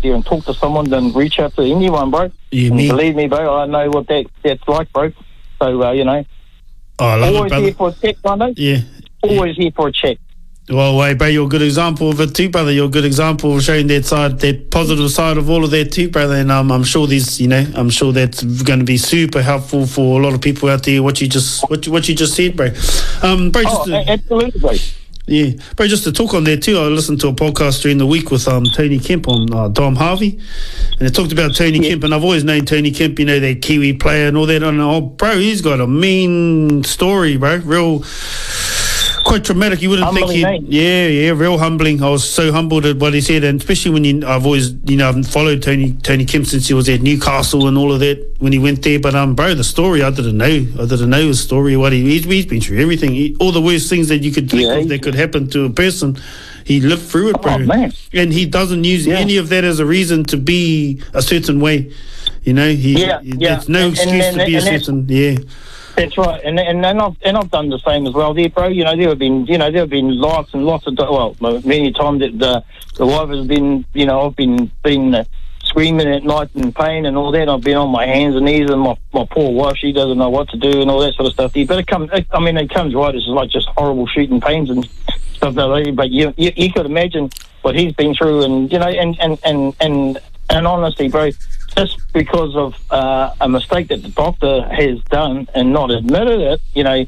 there and talk to someone than reach out to anyone, bro. Yeah, and believe me, bro, I know what that's like, bro. So, you know, always here for a check, brother. Yeah. Always here for a check. Well, hey, bro, you're a good example of it too, brother. You're a good example of showing that side, that positive side of all of that too, brother. And I'm sure I'm sure that's going to be super helpful for a lot of people out there. What you just said, bro. Bro, absolutely, bro. Yeah, bro, just to talk on there too, I listened to a podcast during the week with Tony Kemp on Dom Harvey, and it talked about Tony Kemp, and I've always known Tony Kemp, you know, that Kiwi player and all that. And bro, he's got a mean story, bro. Real. Quite traumatic. You wouldn't think real humbling. I was so humbled at what he said, and especially when I've always, I've followed Tony Kemp since he was at Newcastle and all of that when he went there. But bro, the story I didn't know his story. What he's been through everything, all the worst things that you could think of that could happen to a person. He lived through it, bro. Oh, man. And he doesn't use any of that as a reason to be a certain way. You know, it's no excuse to be a certain That's right, and I've done the same as well, there, bro. You know, there have been lots and lots of many times that the wife has been, I've been screaming at night in pain and all that. I've been on my hands and knees, and my poor wife, she doesn't know what to do and all that sort of stuff. But it comes right. It's like just horrible shooting pains and stuff like that. But you could imagine what he's been through, and and honestly, bro, just because of a mistake that the doctor has done and not admitted it,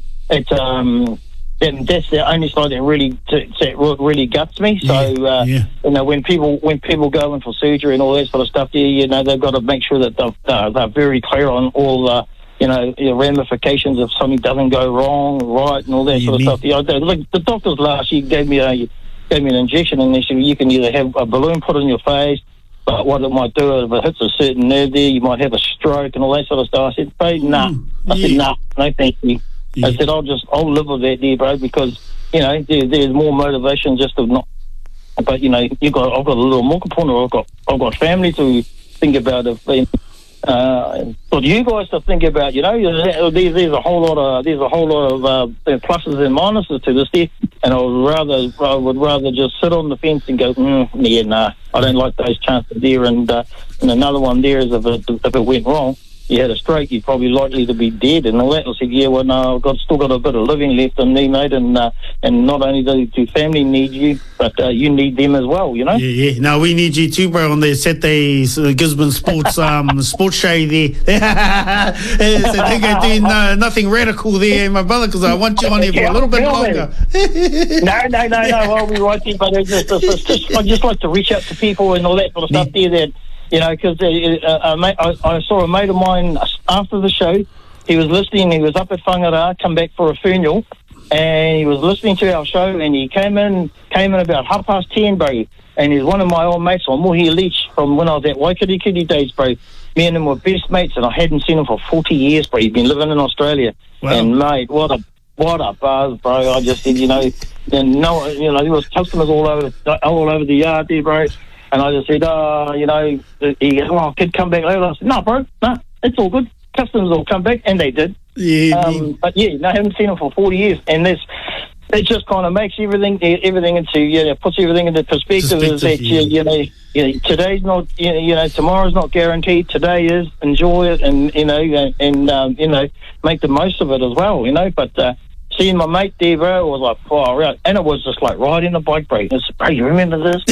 that's the only side that really guts me. So, when people go in for surgery and all that sort of stuff, they've got to make sure that they're very clear on all the ramifications if something doesn't go wrong, right, and all that sort of stuff. The doctors last year gave me an injection, and they said you can either have a balloon put in your face. But what it might do, if it hits a certain nerve there, you might have a stroke and all that sort of stuff. I said, bro, nah. I said, nah, no thank you. I said, I'll live with that there, bro, because, there's more motivation just of not. But, I've got a little more component. I've got family to think about for you guys to think about, there's a whole lot of pluses and minuses to this there, and I would rather just sit on the fence and go, I don't like those chances there, and another one there is if it went wrong, you had a stroke, you're probably likely to be dead and all that. I said, I've still got a bit of living left in me, mate, and not only do family need you, but you need them as well, Yeah. No, we need you too, bro, on the Saturday Gisborne Sports sports show there. So they go doing nothing radical there, my brother, because I want you on here for a little bit longer. No, I'll be right there, but I just like to reach out to people and all that sort of stuff there that, because I saw a mate of mine after the show. He was listening. He was up at Whangarā, come back for a funeral, and he was listening to our show. And he came in about 10:30, bro. And he's one of my old mates on Mohi Leach from when I was at Waikirikiri days, bro. Me and him were best mates, and I hadn't seen him for 40 years, bro. He'd been living in Australia. Wow. And mate, what a buzz, bro. I just said, there was customers all over the yard there, bro. And I just said, he goes, kid, come back later. I said, no, bro, it's all good. Customers will come back, and they did. But I haven't seen them for 40 years, and it just kind of makes everything into, puts everything into perspective. Is that today's not, tomorrow's not guaranteed. Today is. Enjoy it, and make the most of it as well. But seeing my mate there, bro, was like, oh, right. And it was just like riding a bike, bro. It's, bro, you remember this?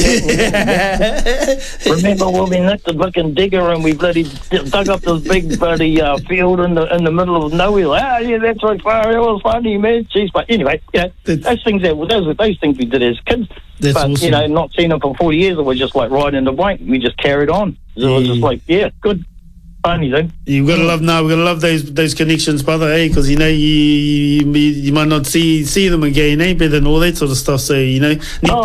Remember when we nicked the fucking digger and we bloody dug up this big bloody field in the middle of nowhere? Like, that's right, it was funny, man. Jeez, but anyway, those things we did as kids. But, awesome. Not seeing them for 40 years, it was just like riding the bike. We just carried on. It was just like, good. Funny, though. We've got to love those connections, brother, because you might not see them again, but and all that sort of stuff. So and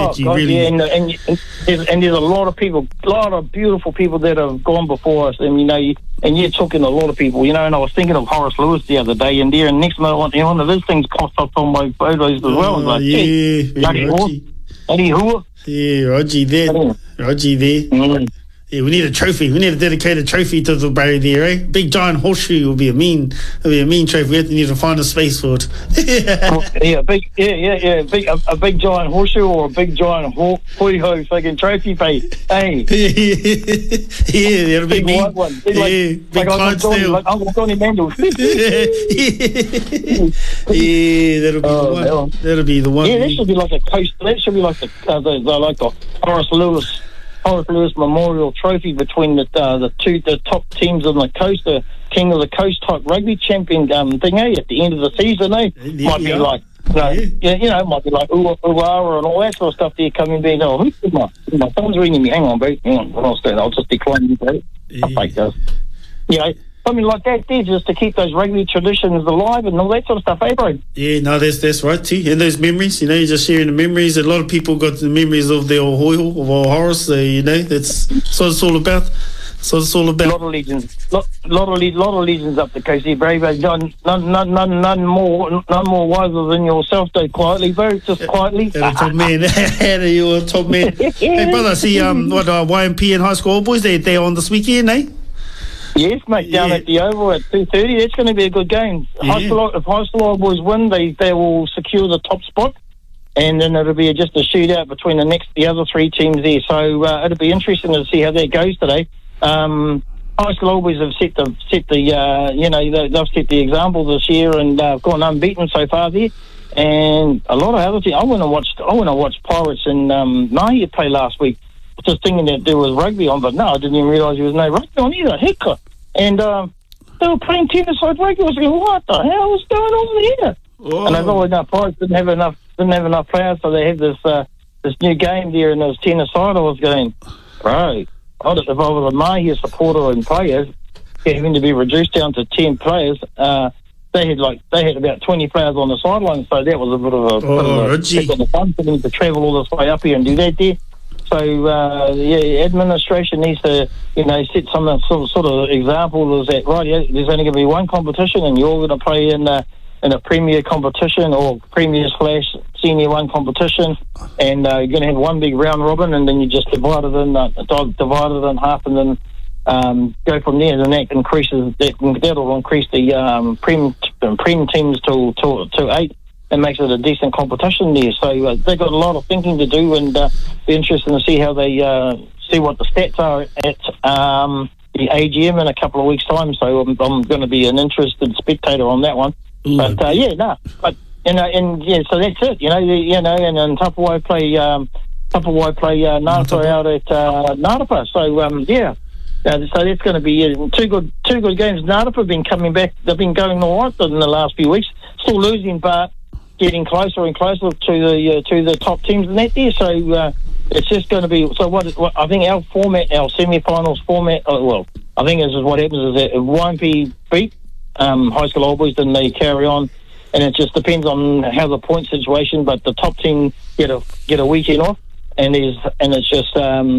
there's a lot of people, a lot of beautiful people that have gone before us, and you're talking to a lot of people, and I was thinking of Horace Lewis the other day, and next month one of his things popped up on my photos as well. Rogie there. Yeah, we need a trophy. We need a dedicated trophy to the Barry there, eh? Big giant horseshoe will be a mean trophy. We need to find a space for it. A big giant horseshoe or a big giant hoi-ho fucking trophy, hey. Yeah, that'll be big mean. White one. Big Clydesdale. Like Uncle Johnny Mandel. Yeah, that'll be the one. That'll be the one. Yeah, that should be like a coast. That should be like the Horace Lewis Memorial Trophy between the top teams on the coast, the King of the Coast type rugby champion thing, at the end of the season, might be like, might be like Uwara and all that sort of stuff there coming back. Oh, my phone's ringing me. Hang on, bro. Hang on. I'll just decline you, bro. Something like that there, just to keep those rugby traditions alive and all that sort of stuff, bro? Yeah, no, that's right, too. And those memories, you're just sharing the memories. A lot of people got the memories of their Hoyle, of our Horace, that's what it's all about. So it's all about. A lot of legends up the coast here, bro. None more wiser than yourself, though. Quietly, bro. Just quietly. Top man. You're a top man. Hey, brother, I see YMP and High School Boys. They're on this weekend, eh? Yes, mate. Down at the Oval at 2:30. That's going to be a good game. Yeah. If High School Boys win, they will secure the top spot. And then it'll be just a shootout between the other three teams there. So it'll be interesting to see how that goes today. High School Boys have set the they've set the example this year and gone unbeaten so far there. And a lot of other teams. I went and watched Pirates and Mahi play last week, just thinking that there was rugby on, but no, I didn't even realise there was no rugby on either. Heck, and they were playing tennis-side rugby. I was going, what the hell is going on here? Whoa. And I thought, no, Pirates didn't have enough players, so they had this new game there, and it was tennis-side. I was going, right. If I was a Mahi supporter and players, having to be reduced down to 10 players, they had about 20 players on the sideline, so that was a bit of a fun for them to travel all this way up here and do that there. So administration needs to set some sort of example. Is that right? There's only going to be one competition, and you're all going to play in a premier competition or premier/senior one competition, and you're going to have one big round robin, and then you just divide it in half, and then go from there. And that'll increase the prem teams to 8. And makes it a decent competition there. So they've got a lot of thinking to do, and be interesting to see how they see what the stats are at the AGM in a couple of weeks' time. So I'm going to be an interested spectator on that one. So that's it. And then Tapawai play Napa out at Napa. So so that's going to be two good games. Napa have been coming back. They've been going all right in the last few weeks. Still losing, but getting closer and closer to the top teams in that there. So it's just going to be. So what I think our semi-finals format. I think this is what happens is that it won't be beat High School All Boys, then they carry on, and it just depends on how the point situation. But the top team get a weekend off, and it's just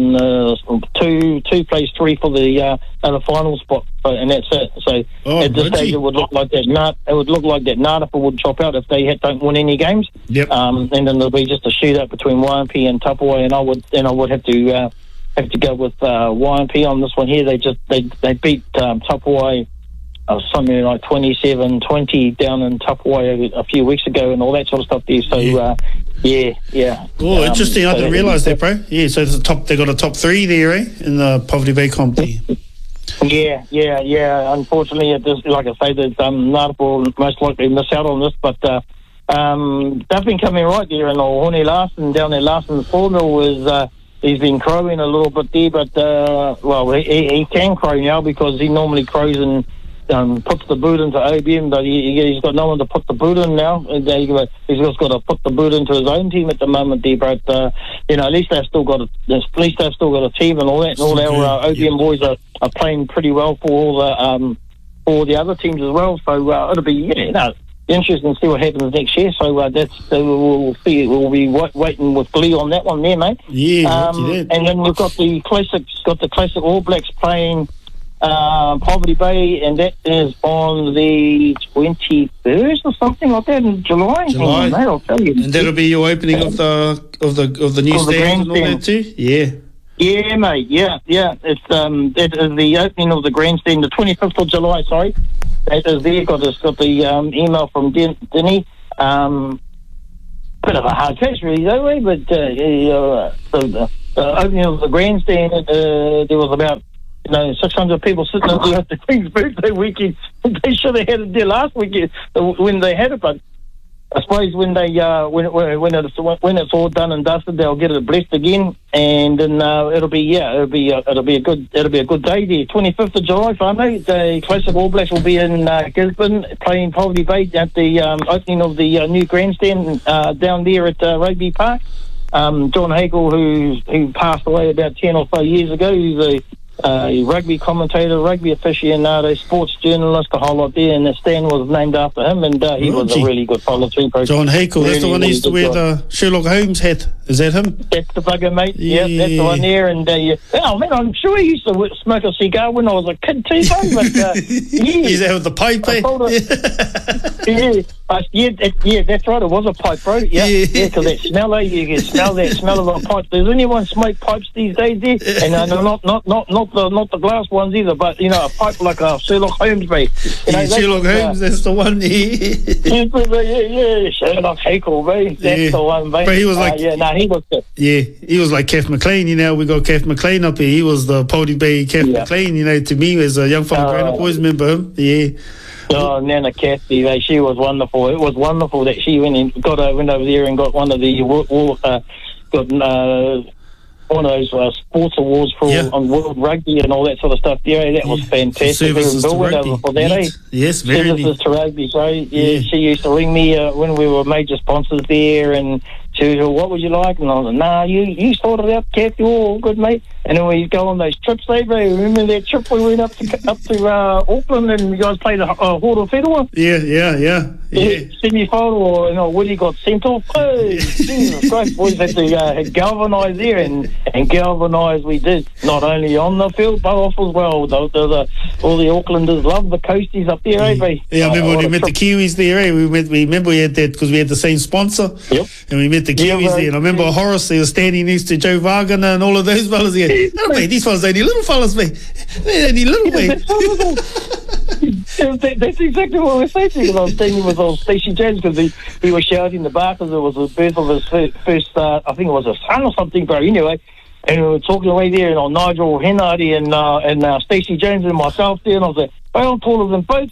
2 plays 3 for the final spot, and that's it. So at this stage, it would look like that. Napa would chop out if they don't win any games. Yep. And then there'll be just a shootout between YMP and Tapawai, and I would have to go with YMP on this one here. They beat Tapawai something like 27-20 down in Tapawai a few weeks ago, and all that sort of stuff there. So yeah. Oh, interesting. I didn't realise that, bro. Yeah, so they got a top 3 there, eh, in the Poverty Bay comp. Yeah. Unfortunately, like I say, Napa will most likely miss out on this, but they've been coming right there. And Hone Larson down there, Larson's sawmill was he's been crowing a little bit there, but he can crow now because he normally crows and puts the boot into OBM, but he's got no one to put the boot in now. He's just got to put the boot into his own team at the moment there. But at least they've still got a team and all that. And all our OBM boys are playing pretty well for all the other teams as well. So it'll be interesting to see what happens next year. So we'll see. We'll be waiting with glee on that one there, mate. Yeah. And then we've got the classic All Blacks playing Poverty Bay, and that is on the 21st or something like that in July. Mate, I'll tell you. And that'll be your opening of the new stand and all that too. Yeah. Yeah, mate. Yeah. It's it is the opening of the grandstand, the 25th of July. Sorry, that is there. Got the email from Denny. Bit of a hard catch, really, though, eh? But the opening of the grandstand, there was about 600 people sitting at the Queen's birthday weekend. They should have had it there last weekend when they had it, but I suppose when they when it's all done and dusted, they'll get it blessed again, and then it'll be a good day there. 25th of July, whānau, the Classic All Blacks will be in Gisborne playing Poverty Bay at the opening of the new grandstand down there at Rugby Park. John Hagel, who passed away about 10 or so years ago, who's a rugby commentator, rugby aficionado, sports journalist, the whole lot there, and the stand was named after him, and he was a really good fellow too. John Hakel, that's the one who used to wear the Sherlock Holmes hat. Is that him? That's the bugger, mate. Yeah, that's the one there. And oh man, I'm sure he used to smoke a cigar when I was a kid too, though. But Is that with the pipe? Yeah, that's right. It was a pipe, bro. Yeah, because that smell, you can smell that smell of a pipe. Does anyone smoke pipes these days? There, and not the glass ones either, but a pipe like a Sherlock Holmes, mate. Sherlock Holmes, that's the one. Yeah, Sherlock Hakel, mate. That's the one, mate. But he was like, he was good. Yeah, he was like Kath McLean. We got Kath McLean up here. He was the Poverty Bay Kath McLean. To me, as a young fella growing up, always remember him. Yeah. Oh, Nana Kathy, mate, she was wonderful. It was wonderful that she went over there and got one of the one of those sports awards for on World Rugby and all that sort of stuff. Yeah, that was fantastic. Services to rugby. For that, Yes, very Services to rugby. So she used to ring me when we were major sponsors there, and she was, what would you like? And I was like, nah, you sort it out, Kathy, all good, mate. And then we go on those trips, bro. Remember that trip we went up to Auckland and you guys played a Horo Whenua? Yeah. Semi-final, or Woody got sent off. Hey, Jesus Christ, boys had to galvanise there, and galvanise we did, not only on the field, but off as well. All the Aucklanders love the coasties up there, bro. Yeah, I remember when we met the Kiwis there, We remember we had that because we had the same sponsor. Yep. And we met the Kiwis there, and I remember Horace, he was standing next to Joe Wagner and all of those fellas there. No, mate, these fellas only little fellas, mate. They're only little, mate. That's exactly what we're saying, because I was standing with old Stacey Jones, because he was shouting the bar because it was the birth of his first, I think it was a son or something, bro, anyway. And we were talking away there, and Nigel Hennardy and Stacey Jones and myself there, and I was like, I'm taller than both.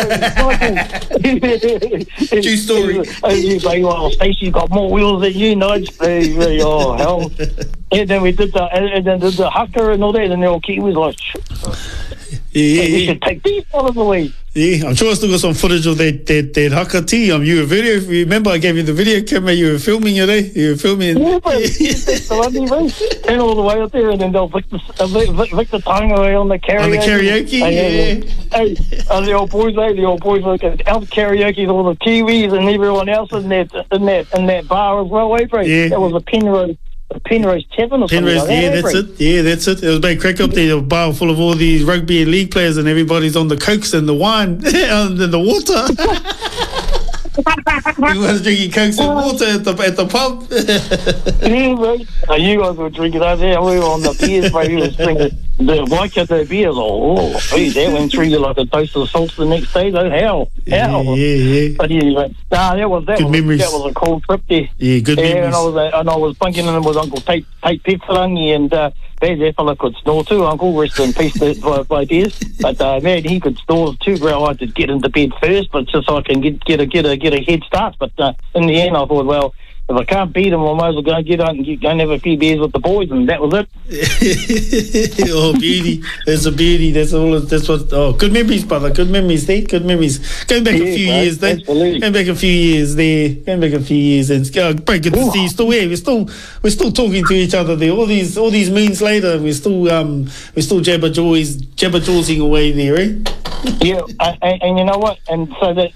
True story. Stacey's got more wheels than you, Nige. Oh, hell. And then we did the haka and all that, and the old Kiwis like, we should take these fellas away. Yeah, I'm sure I still got some footage of that haka tea. You were video. If you remember, I gave you the video camera. You were filming it, eh? You were filming. Yeah, but that's the one, right? And all the way up there, and then they'll vic the tongue away on the karaoke. On the karaoke, the old boys, like out karaoke, all the Kiwis and everyone else in that bar as well, eh, bro? Yeah. That was a Penrose Tavern or something like that. That's it. Yeah, that's it. It was a big crack up there, a bar full of all these rugby and league players, and everybody's on the cokes and the wine and the water. Everyone's drinking cokes and water at the pub. Yeah, bro. You guys were drinking over there. We were on the beers, bro. You was drinking the Waikato beers. That went through you like a dose of salt the next day, though. How? Yeah. But anyway, that was a cool trip there. Yeah, good memories. And I was bunking in with Uncle Tate Pepperangi, and that fella could snore too, Uncle. Rest in peace by dears. But man, he could snore too, bro. I had to get into bed first, but just so I can get a head start. But in the end, I thought, well, if I can't beat him, I might as well go and get out and go and have a few beers with the boys, and that was it. Oh, beauty! That's a beauty. That's all. That's what. Oh, good memories, brother. Good memories, Steve. Good memories. Going back a few years, there. Going back a few years, and good to see you still here. We're still talking to each other there. All these moons later, we're still jabber-jawsing away there, eh? Yeah, and you know what? And so the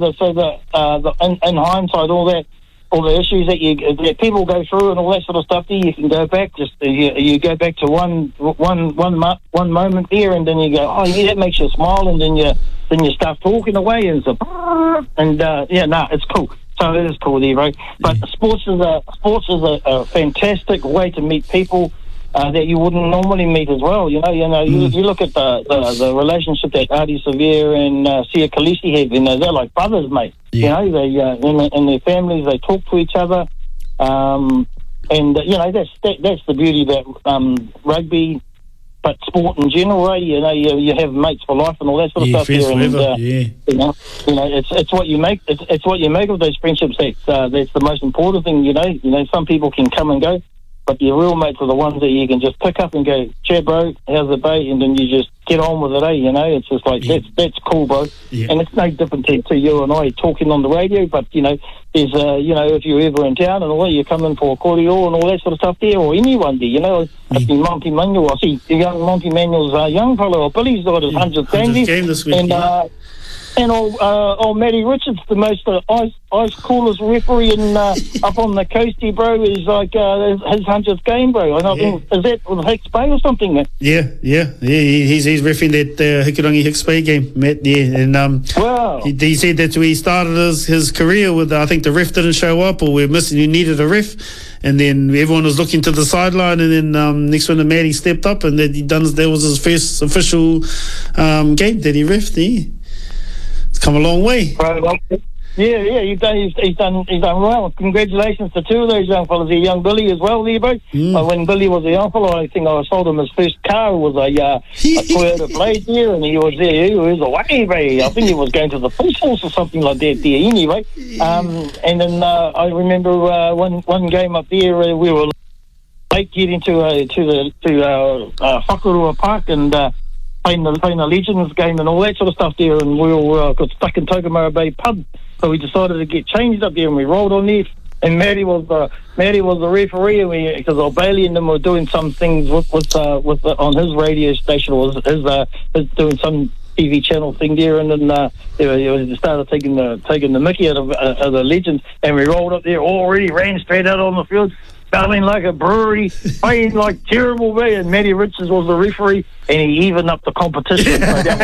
in hindsight, all the issues that people go through and all that sort of stuff, there you can go back. Just you go back to one moment there, and then you go, oh yeah, that makes you smile, and then you start talking away, and it's cool. So it is cool there, right? But sports is a fantastic way to meet people. that you wouldn't normally meet as well. You look at the relationship that Ardie Savea and Sia Khaleesi have. They're like brothers, mate. Yeah. They in their families, they talk to each other, and that's the beauty about rugby. But sport in general, right? You have mates for life and all that sort of stuff. It's what you make. It's what you make of those friendships. That's the most important thing. Some people can come and go, but your real mates are the ones that you can just pick up and go, "Cheer, bro, how's the day?" And then you just get on with it. It's just like that's cool, bro. Yeah. And it's no different to you and I talking on the radio. But there's if you're ever in town and all that, you come in for a cordial and all that sort of stuff there, or anyone there. I see Monty Manuel. I see young Monty Manuel's young fellow, or Billy's got his 100th game this week. And old Matty Richards, the most ice coolest referee up on the coast here, bro, is like his 100th game, bro. And I think, is that with Hicks Bay or something? Yeah. He's refereeing that Hikurangi Hicks Bay game, Matt. Yeah, and wow. He said that's where he started his career with. I think the ref didn't show up, or we're missing. You needed a ref, and then everyone was looking to the sideline, and then next one, Matty stepped up, and that was his first official game that he reffed. Yeah. It's come a long way. Yeah, he's done well. Congratulations to two of those young fellas here, young Billy as well there, bro. When Billy was a young fella, I think I sold him his first car. It was a Toyota Blade there, and he was away, bro. I think he was going to the police force or something like that there anyway. And then I remember one game up there, we were late getting to Whakarua Park and playing the Legends game and all that sort of stuff there, and we all got stuck in Tokomara Bay pub, so we decided to get changed up there, and we rolled on there, and Matty was the referee, and because old Bailey and them were doing some things with on his radio station, or his doing some TV channel thing there, and then they started taking the mickey out of the Legends, and we rolled up there, already ran straight out on the field, battling like a brewery, playing like terrible, way, and Matty Richards was the referee, and he evened up the competition.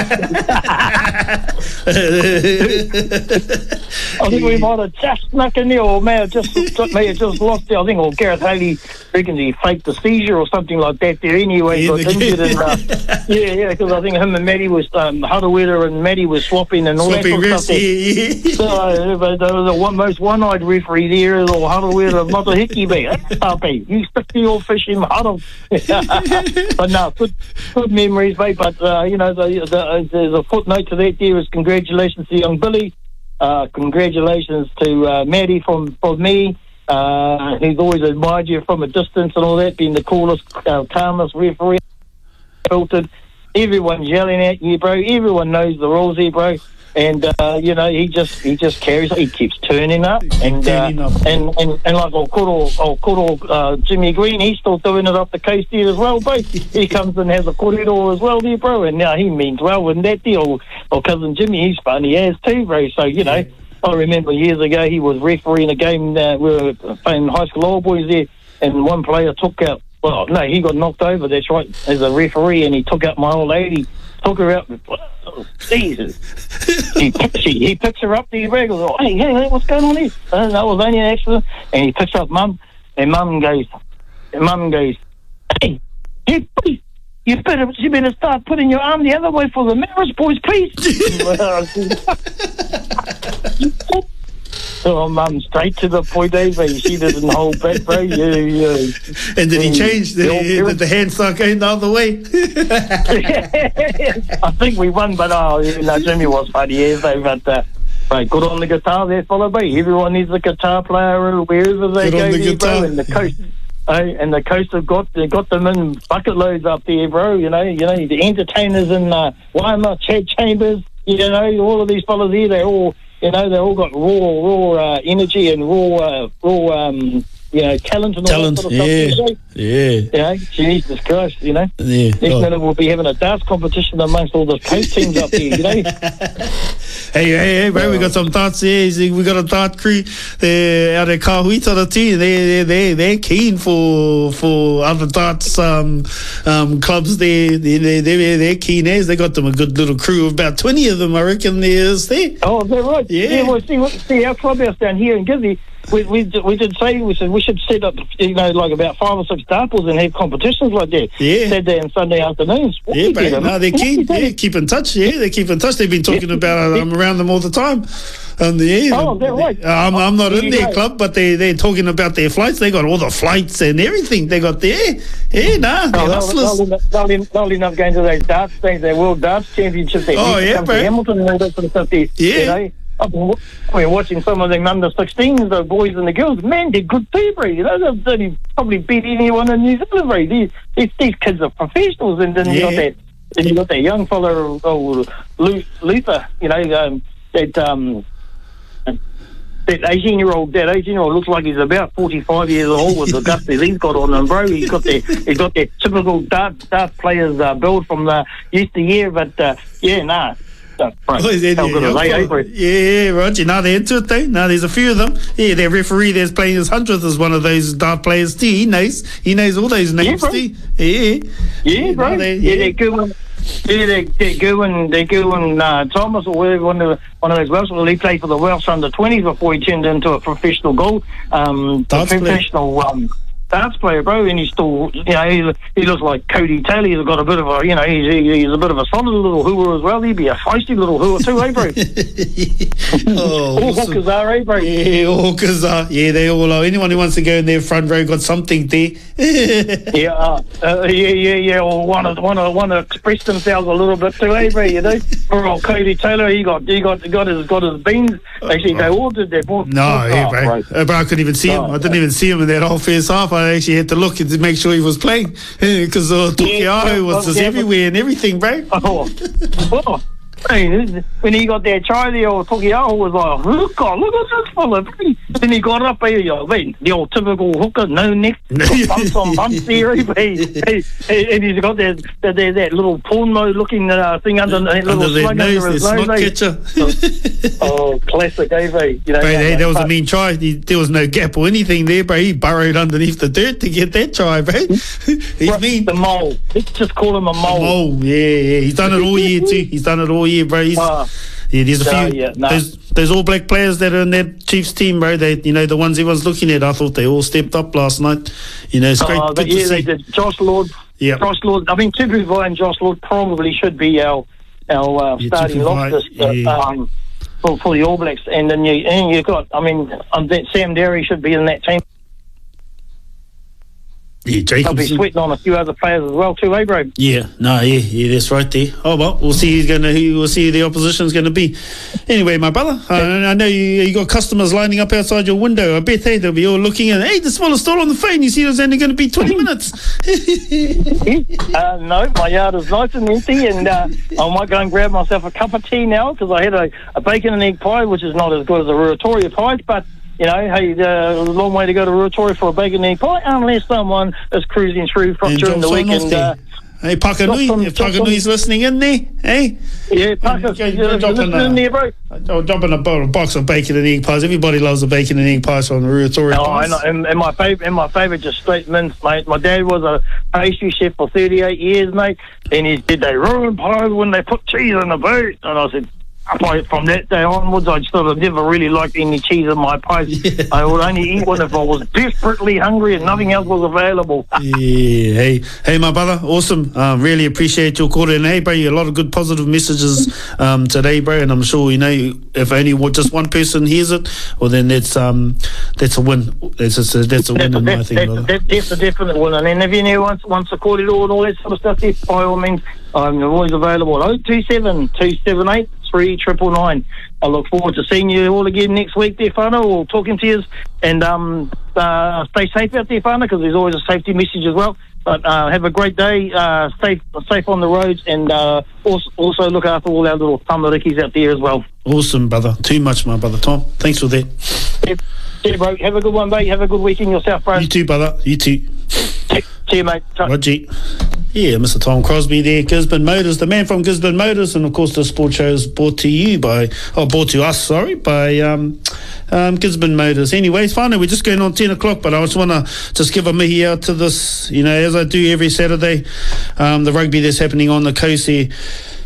I think we might have just snuck in there, or may have just lost there. I think, or Gareth Haley reckons he faked the seizure or something like that there anyway, got injured. And, because I think him and Matty was, Harawira and Matty was swapping and all that sort of stuff. So, but there was the most one-eyed referee there, or Harawira Matahiki Bay. You stick to your fishing, Hara. But no, good memories, mate. But there's a footnote to that. There is congratulations to young Billy. Congratulations to Matty from me. He's always admired you from a distance and all that, being the coolest, calmest referee. Filtered. Everyone's yelling at you, bro. Everyone knows the rules here, bro. And he just carries it. He keeps turning up, and like I'll call Jimmy Green, he's still doing it up the coast here as well, bro. He comes and has a corridor as well there, bro, and now he means well with that deal. Or cousin Jimmy, he's funny as too, bro. So I remember years ago he was refereeing a game. We were playing high school old boys there, and one player took out. Well, no, he got knocked over. That's right, as a referee, and he took out my old lady. Took her out. Oh, Jesus. he picks her up there. He goes, hey, what's going on here? That was only an accident. And he picks up Mum, and Mum goes, hey, please, you better start putting your arm the other way for the marriage boys, please. Oh, Mum, straight to the point, she doesn't hold back, bro. Yeah. And did he change? Did the hand start going the other way? I think we won, but Jimmy was funny, but right, good on the guitar there, fellow, bro. Everyone needs a guitar player wherever they go, bro. And the coast. And the coast have got them in bucket loads up there, bro. The entertainers in Waima, Chad Chambers, all of these fellas here, they all got raw energy and raw talent and all that sort of stuff. Yeah. Jesus Christ, Next minute we'll be having a darts competition amongst all the coast teams up here, Hey, bro, we got some darts here. We got a dart crew out at Kahuita too. They're keen for other darts clubs. They're keen as. They got them a good little crew of about 20 of them, I reckon. There. Oh, is that right? Yeah. Well, see our clubhouse down here in Gizzy, we did say we should set up, like about 5 or 6 dart balls and have competitions like that. Yeah. Saturday and Sunday afternoons. Yeah, mate. No, they're keen. Yeah, keep in touch. Yeah, they keep in touch. They've been talking about it. I'm around them all the time. They're right. I'm not in their club, but they're talking about their flights. They got all the flights and everything. They got there. Yeah, they're hustlers. They'll end up going to those darts things, their World Darts Championships. Bro. Hamilton and all that sort of stuff there. Yeah. I've been watching some of them under-16s, the boys and the girls. Man, they're good too, bro. They've probably beat anyone in New Zealand, bro. These kids are professionals, and then you got that young fella, Luther. That 18-year-old looks like he's about 45 years old with the guts that he's got on him, bro. He's got that typical dart players build from the yesteryear, but Yeah, Roger. Now they're into it, though. Now there's a few of them. Yeah, their referee there's playing his 100th is one of those dart players too. He knows all those names too. Yeah, bro. They're good ones. Yeah, they're Gerwin Thomas or whatever, one of those Welsh. Well, he played for the Welsh under-20s before he turned into a professional darts player, bro, and he's still, he looks like Cody Taylor. He's got a bit of a, he's a bit of a solid little hooer as well. He'd be a feisty little hooer too, bro? All hookers are, bro? Yeah, all hookers are. Yeah, they all are. Anyone who wants to go in their front row got something there. Or one to express themselves a little bit too, bro? Poor old Cody Taylor, he got his beans. Actually, they all did their ball. No, bro. But I couldn't even see him. I didn't even see him in that whole first half. I actually had to look to make sure he was playing because Tukiaho was just everywhere and everything, bro. When he got that try there, Tukiaho was like, look at this fella. Then he got up here, the old typical hooker, no neck, bumps on bumps there. And he's got that little porn mode looking thing under his nose. Catcher. Classic, bro. That was a mean try. There was no gap or anything there, bro. He burrowed underneath the dirt to get that try, bro. He's mean. The mole. Let's just call him a mole. Mole, yeah. He's done it all year too. He's done it all year, bro. There's a few. Those All Black players that are in that Chiefs team, bro. They, the ones everyone's looking at. I thought they all stepped up last night. It's great. Good to see. They did. Josh Lord. Yeah. Josh Lord. I mean, Tupu Vai and Josh Lord probably should be our starting lock for the All Blacks. And then you got. I mean, that Sam Derry should be in that team. Yeah, They'll be sweating on a few other players as well too, bro? Yeah, that's right there. Oh well, we'll see we'll see who the opposition's going to be. Anyway, my brother, I know you got customers lining up outside your window. I bet they'll be all looking at. Hey, this fella's still on the phone. You see, there's only going to be 20 minutes. No, my yard is nice and empty, and I might go and grab myself a cup of tea now because I had a bacon and egg pie, which is not as good as a Ruatoria pie, but. A long way to go to Ruatoria for a bacon and egg pie, unless someone is cruising through during the week. Hey, Pakanui, if Pakanui's listening in there, hey? Yeah, Pakanui's listening in there, bro. I'll drop in a box of bacon and egg pies. Everybody loves the bacon and egg pies from the Ruatoria pies. And my favourite just straight mince, mate. My dad was a pastry chef for 38 years, mate, and he did they ruin pies when they put cheese in the boot. And I said, from that day onwards, I sort of never really liked any cheese in my pies. Yeah. I would only eat one if I was desperately hungry and nothing else was available. Yeah, hey, my brother, awesome. Really appreciate your call. And hey, bro, a lot of good positive messages today, bro. And I'm sure if only just one person hears it, well, then that's a win. That's a win in my thing, brother. That's a definite win. And then if anyone wants to call it all and all that sort of stuff, by all means, I'm always available. 027 278 3999. I look forward to seeing you all again next week there, whānau, or talking to you. And stay safe out there, whānau, because there's always a safety message as well. But have a great day, safe on the roads, and also look after all our little tamarikis out there as well. Awesome, brother. Too much, my brother Tom. Thanks for that. Yeah, bro. Have a good one, mate. Have a good weekend yourself, bro. You too, brother. You too. See you, mate. Roger. Yeah, Mr. Tom Crosby there, Gisborne Motors, the man from Gisborne Motors, and of course the sport show is brought to us by Gisborne Motors. Anyways, finally, we're just going on 10 o'clock, but I just want to give a mihi out to this, as I do every Saturday, the rugby that's happening on the coast here.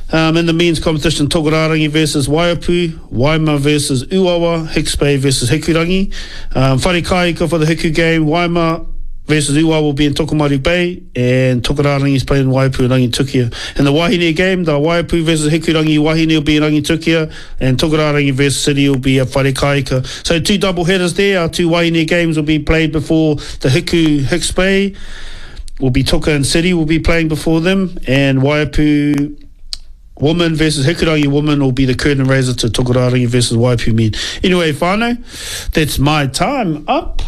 In the men's competition, Tokorangi versus Waiapu, Waima versus Uawa, Hicks Bay versus Hikurangi. Whare Kaika for the Hiku game, Waima versus Uawa will be in Tokomaru Bay, and Tokorangi is playing Waiapu and Rangitukia. In the Wahine game, the Waiapu versus Hikurangi, Wahine will be in Rangitukia, and Tokorangi versus City will be at Whare Kaika. So 2 double headers there. Our 2 Wahine games will be played before the Hicks Bay. Will be Toka and City will be playing before them, and Waiapu woman versus Hikurangi woman will be the curtain raiser to Tokorangi versus Waiapu men. Anyway, whānau, that's my time up.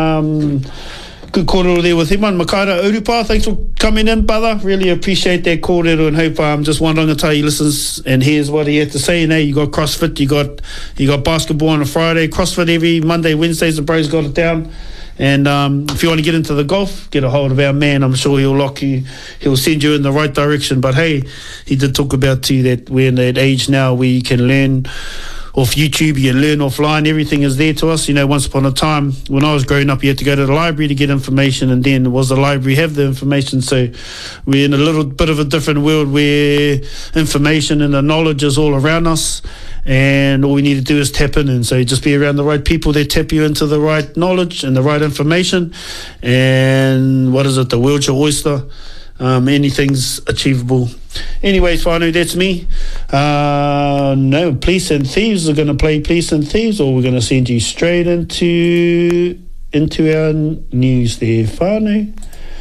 Good kōrero there with Iman Makaira Urupa. Thanks for coming in, brother. Really appreciate that kōrero, and hope just one rangatau listens and hears what he had to say. You got CrossFit, you got basketball on a Friday, CrossFit every Monday, Wednesdays, the bro's got it down. And if you want to get into the golf, get a hold of our man. I'm sure he'll send you in the right direction. But hey, he did talk about too that we're in that age now where you can learn off YouTube, you can learn offline. Everything is there to us. Once upon a time when I was growing up, you had to go to the library to get information, and then was the library have the information. So we're in a little bit of a different world where information and the knowledge is all around us, and all we need to do is tap in. And so just be around the right people that tap you into the right knowledge and the right information. And what is it? The world's your oyster. Anything's achievable. Anyways, whānau, that's me. No, Police and Thieves are going to play Police and Thieves, or we're going to send you straight into our news there, whānau.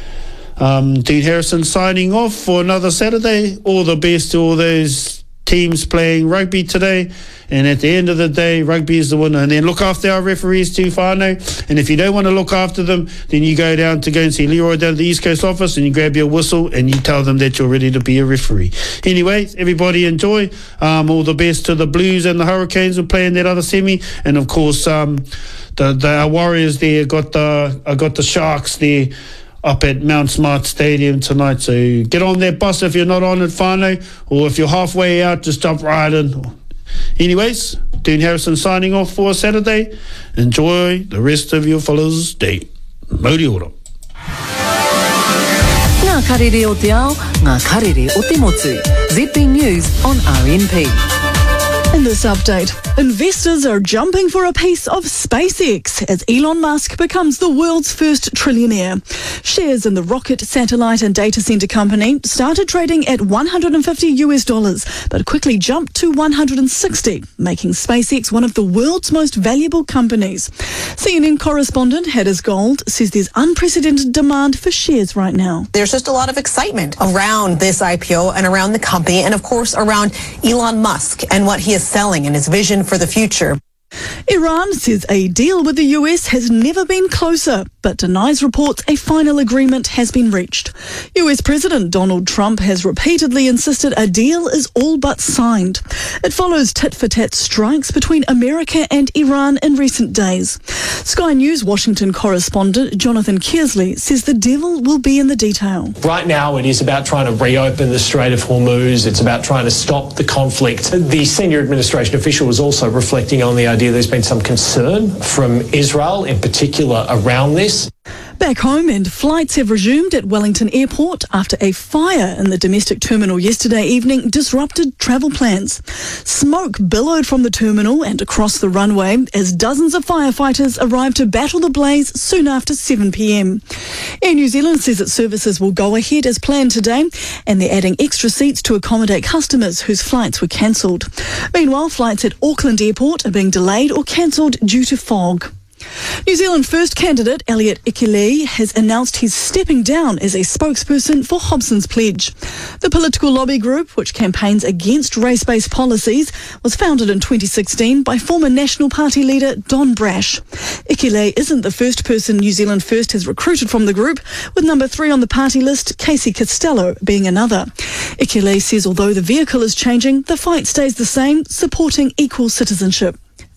Dean Harrison signing off for another Saturday. All the best to all those teams playing rugby today, and at the end of the day, rugby is the winner. And then look after our referees too, whānau. And if you don't want to look after them, then you go down and see Leroy down at the East Coast office, and you grab your whistle and you tell them that you're ready to be a referee. Anyway, everybody enjoy. All the best to the Blues and the Hurricanes who play in that other semi, and of course the Warriors there got the Sharks there up at Mount Smart Stadium tonight. So get on that bus if you're not on it, whānau, or if you're halfway out, just jump right in. Anyways, Dean Harrison signing off for Saturday. Enjoy the rest of your fellas' day. Mauri ora. Ngā karere o te ao, ngā karere o te motu. ZB News on RNP. In this update, investors are jumping for a piece of SpaceX as Elon Musk becomes the world's first trillionaire. Shares in the rocket, satellite and data center company started trading at $150, but quickly jumped to 160, making SpaceX one of the world's most valuable companies. CNN correspondent Haddis Gold says there's unprecedented demand for shares right now. There's just a lot of excitement around this IPO and around the company, and of course around Elon Musk and what he is selling and his vision for the future. Iran says a deal with the US has never been closer, but denies reports a final agreement has been reached. US President Donald Trump has repeatedly insisted a deal is all but signed. It follows tit-for-tat strikes between America and Iran in recent days. Sky News Washington correspondent Jonathan Kearsley says the devil will be in the detail. Right now it is about trying to reopen the Strait of Hormuz. It's about trying to stop the conflict. The senior administration official was also reflecting on the idea there's been some concern from Israel in particular around this. Back home, and flights have resumed at Wellington Airport after a fire in the domestic terminal yesterday evening disrupted travel plans. Smoke billowed from the terminal and across the runway as dozens of firefighters arrived to battle the blaze soon after 7 p.m. Air New Zealand says its services will go ahead as planned today, and they're adding extra seats to accommodate customers whose flights were cancelled. Meanwhile, flights at Auckland Airport are being delayed or cancelled due to fog. New Zealand First candidate Elliot Ikele has announced he's stepping down as a spokesperson for Hobson's Pledge. The political lobby group, which campaigns against race-based policies, was founded in 2016 by former National Party leader Don Brash. Ikele isn't the first person New Zealand First has recruited from the group, with number 3 on the party list, Casey Costello, being another. Ikele says although the vehicle is changing, the fight stays the same, supporting equal citizenship.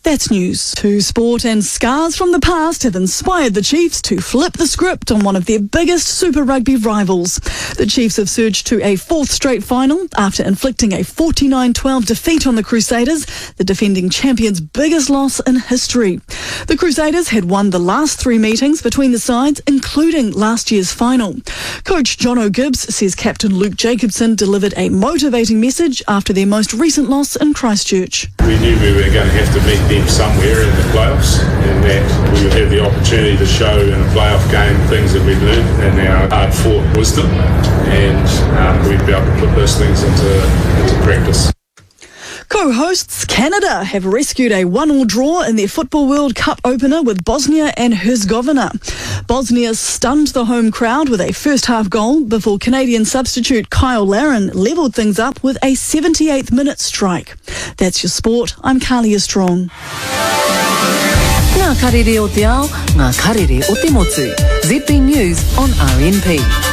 That's news. To sport, and scars from the past have inspired the Chiefs to flip the script on one of their biggest Super Rugby rivals. The Chiefs have surged to a fourth straight final after inflicting a 49-12 defeat on the Crusaders, the defending champions' biggest loss in history. The Crusaders had won the last 3 meetings between the sides, including last year's final. Coach John O'Gibbs says Captain Luke Jacobson delivered a motivating message after their most recent loss in Christchurch. We knew we were going to have to meet them somewhere in the playoffs, and that we would have the opportunity to show in a playoff game things that we've learned and our hard-fought wisdom, and we'd be able to put those things into practice. Co-hosts Canada have rescued a 1-1 draw in their Football World Cup opener with Bosnia and Herzegovina. Bosnia stunned the home crowd with a first-half goal before Canadian substitute Kyle Larin levelled things up with a 78th minute strike. That's your sport. I'm Kalia Strong. Ngā karere o te ao, ngā karere o te motu. ZB News on RNP.